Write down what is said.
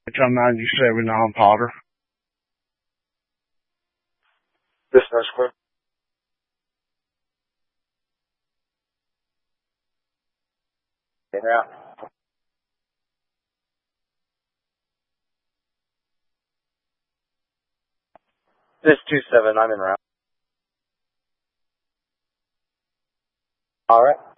on 97 on Potter. This is Square. Yeah. This 27, I'm in route. Alright.